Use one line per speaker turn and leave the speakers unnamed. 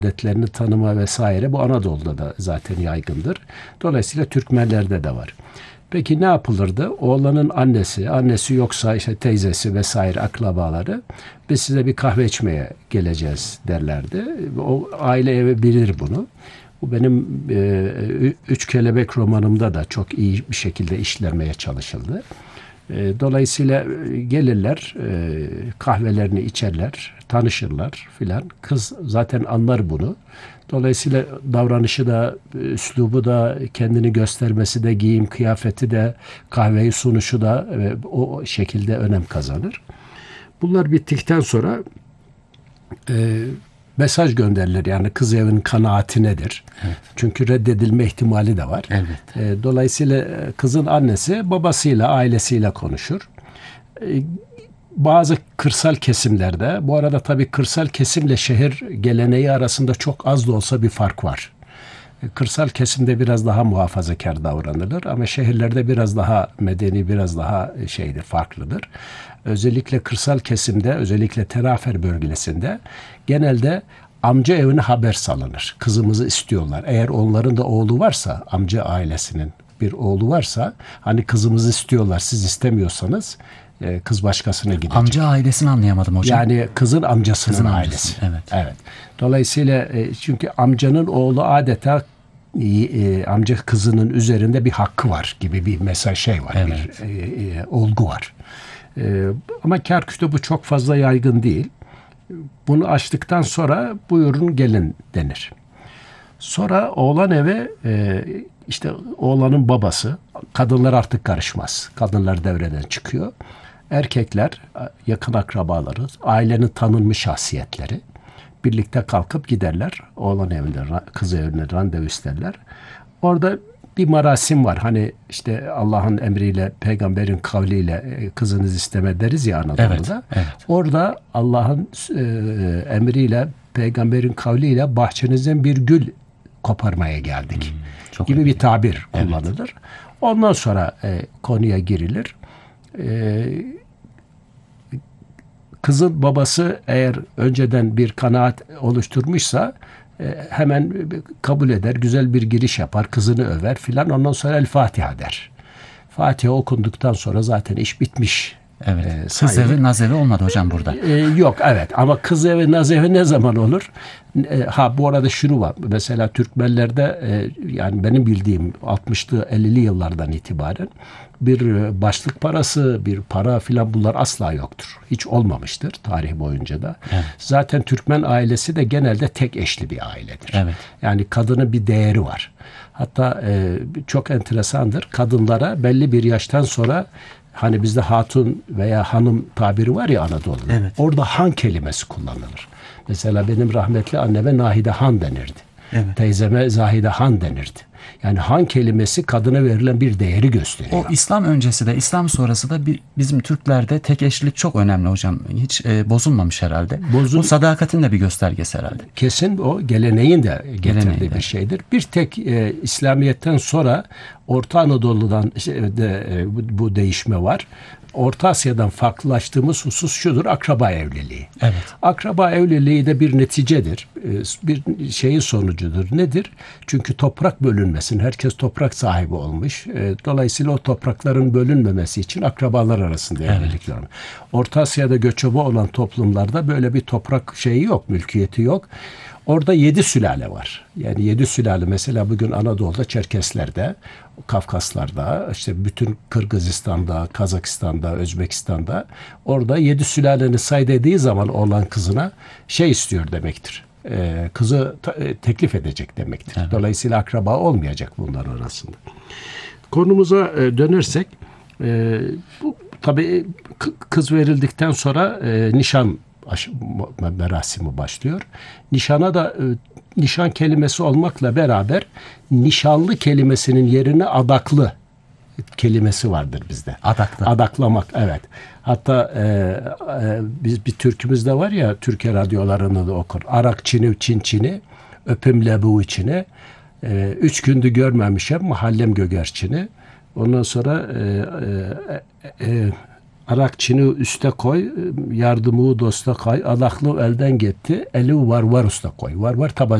adetlerini tanıma vesaire bu Anadolu'da da zaten yaygındır. Dolayısıyla Türkmenlerde de var. Peki ne yapılırdı? Oğlanın annesi yoksa işte teyzesi vesaire akrabaları biz size bir kahve içmeye geleceğiz derlerdi. O aile evi bilir bunu. Bu benim Üç Kelebek romanımda da çok iyi bir şekilde işlenmeye çalışıldı. Dolayısıyla gelirler, kahvelerini içerler, tanışırlar filan. Kız zaten anlar bunu. Dolayısıyla davranışı da, üslubu da, kendini göstermesi de, giyim kıyafeti de, kahveyi sunuşu da o şekilde önem kazanır. Bunlar bittikten sonra mesaj gönderilir. Yani kız evinin kanaati nedir? Evet. Çünkü reddedilme ihtimali de var. Evet. Dolayısıyla kızın annesi babasıyla, ailesiyle konuşur. Bazı kırsal kesimlerde, bu arada tabii kırsal kesimle şehir geleneği arasında çok az da olsa bir fark var. Kırsal kesimde biraz daha muhafazakar davranılır ama şehirlerde biraz daha medeni, biraz daha farklıdır. Özellikle kırsal kesimde, özellikle Terafer bölgesinde genelde amca evine haber salınır. Kızımızı istiyorlar. Eğer onların da oğlu varsa, amca ailesinin bir oğlu varsa, hani kızımızı istiyorlar, siz istemiyorsanız kız başkasına gidecek.
Amca ailesini anlayamadım hocam.
Yani kızın amcasının ailesi. Evet. Dolayısıyla çünkü amcanın oğlu adeta amca kızının üzerinde bir hakkı var gibi bir mesaj var. Evet. Bir olgu var. Ama Kerkük'te bu çok fazla yaygın değil. Bunu açtıktan sonra buyurun gelin denir. Sonra oğlan eve işte oğlanın babası, kadınlar artık karışmaz. Kadınlar devreden çıkıyor. Erkekler, yakın akrabaları, ailenin tanınmış şahsiyetleri birlikte kalkıp giderler. Oğlan evine, kız evine randevu isterler. Orada bir merasim var. Hani işte Allah'ın emriyle, peygamberin kavliyle kızınız isteme deriz ya Anadolu'da. Evet. Orada Allah'ın emriyle, peygamberin kavliyle bahçenizden bir gül koparmaya geldik gibi bir tabir kullanılır. Evet. Ondan sonra konuya girilir. Kızın babası eğer önceden bir kanaat oluşturmuşsa hemen kabul eder, güzel bir giriş yapar, kızını över filan. Ondan sonra El Fatiha der. Fatiha okunduktan sonra zaten iş bitmiş.
Evet. Kız evi, naz evi olmadı hocam burada.
Yok, evet. Ama kız evi, naz evi ne zaman olur? Bu arada şunu var. Mesela Türkmenlerde yani benim bildiğim 60'lı 50'li yıllardan itibaren bir başlık parası, bir para filan bunlar asla yoktur. Hiç olmamıştır tarih boyunca da. Evet. Zaten Türkmen ailesi de genelde tek eşli bir ailedir. Evet. Yani kadının bir değeri var. Hatta çok enteresandır. Kadınlara belli bir yaştan sonra hani bizde hatun veya hanım tabiri var ya Anadolu'da. Evet. Orada han kelimesi kullanılır. Mesela benim rahmetli anneme Nahide Han denirdi. Evet. Teyzeme Zahide Han denirdi. Yani han kelimesi kadına verilen bir değeri gösteriyor.
O İslam öncesi de İslam sonrası da bizim Türklerde tek eşlilik çok önemli hocam. Hiç bozulmamış herhalde. O sadakatin de bir göstergesi herhalde.
Kesin o geleneğin de getirdiği bir şeydir. Bir tek İslamiyet'ten sonra Orta Anadolu'dan bu değişme var. Orta Asya'dan farklılaştığımız husus şudur: akraba evliliği. Evet. Akraba evliliği de bir neticedir. Bir şeyin sonucudur. Nedir? Çünkü toprak bölünmesin. Herkes toprak sahibi olmuş. Dolayısıyla o toprakların bölünmemesi için akrabalar arasında evlilikler. Evet. Orta Asya'da göçebe olan toplumlarda böyle bir toprak şeyi yok, mülkiyeti yok. Orada 7 sülale var. Yani 7 sülale mesela bugün Anadolu'da, Çerkesler'de, Kafkaslar'da, işte bütün Kırgızistan'da, Kazakistan'da, Özbekistan'da orada 7 sülaleni say dediği zaman oğlan kızına istiyor demektir. Kızı teklif edecek demektir. Evet. Dolayısıyla akraba olmayacak bunlar arasında. Konumuza dönersek bu tabii kız verildikten sonra nişan merasimi başlıyor. Nişana da nişan kelimesi olmakla beraber nişanlı kelimesinin yerine adaklı kelimesi vardır bizde. Adaklı. Adaklamak, evet. Hatta biz bir türkümüz de var ya, Türkiye radyolarında da okur. Arak çini, çin çini, öpüm lebu içine. 3 gündür görmemişim, mahallem gögerçini. Ondan sonra Arakçını üste koy, yardımı dosta koy, alaklı elden gitti, eli var usta koy. Var tabanca.